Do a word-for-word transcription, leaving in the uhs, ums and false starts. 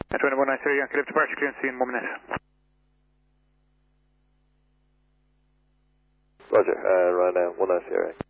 twenty-one nine zero, Yankee Left departure clearance in one minute. Roger, uh, run uh, one nine zero.